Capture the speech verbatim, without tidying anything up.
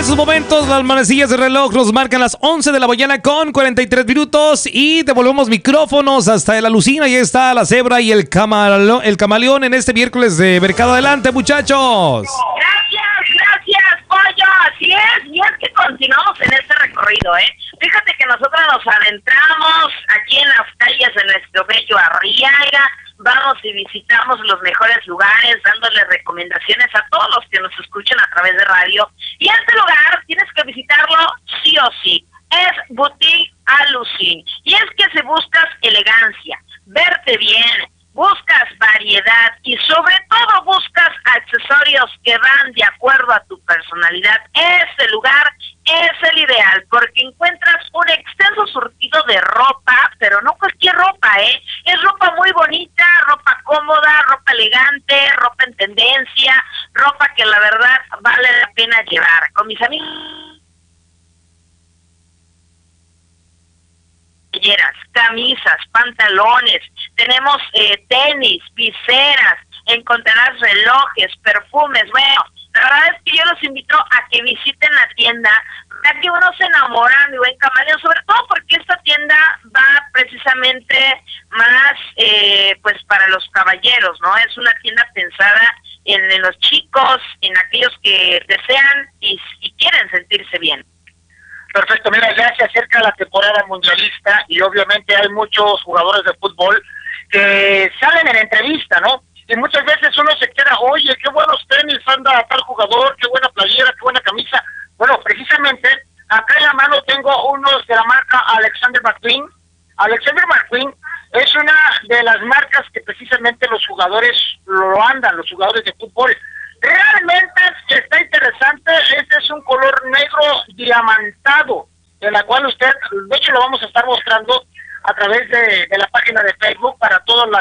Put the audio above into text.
esos momentos, las manecillas de reloj nos marcan las once de la mañana con cuarenta y tres minutos y devolvemos micrófonos hasta el Alucina. Ahí está la cebra y el, camalo, el camaleón en este miércoles de Mercado. Adelante, muchachos. Gracias, gracias, Pollo. Así es, y es que continuamos en este recorrido, ¿eh? Fíjate que nosotros nos adentramos aquí en las calles de nuestro bello Arriaga. Vamos y visitamos los mejores lugares, dándole recomendaciones a todos los que nos escuchan a través de radio. Y este lugar tienes que visitarlo sí o sí. Es Boutique Alucin. Y es que si buscas elegancia, verte bien, buscas variedad y sobre todo buscas accesorios que van de acuerdo a tu personalidad, este lugar es el ideal porque encuentras un extenso surtido de ropa, pero no cualquier ropa, ¿eh? Es ropa muy bonita, ropa cómoda, ropa elegante, ropa en tendencia, ropa que la verdad vale la pena llevar. Con mis amigos, camisas, pantalones, tenemos eh, tenis, viseras, encontrarás relojes, perfumes. Bueno, la verdad es que yo los invito a que visiten la tienda, ya que uno se enamora, mi buen camaleón, sobre todo porque esta tienda va precisamente más eh, pues para los caballeros, ¿no? Es una tienda pensada en, en los chicos, en aquellos que desean y, y quieren sentirse bien. Perfecto, mira, ya se acerca la temporada mundialista y obviamente hay muchos jugadores de fútbol que salen en entrevista, ¿no? Y muchas veces uno se queda, oye, qué buenos tenis anda tal jugador, qué buena playera, qué buena camisa. Bueno, precisamente, acá en la mano tengo unos de la marca Alexander McQueen. Alexander McQueen es una de las marcas que precisamente los jugadores lo andan, los jugadores de fútbol. Realmente está interesante, este es un color negro diamantado, en la cual usted, de hecho lo vamos a estar mostrando a través de, de la página de Facebook para todos los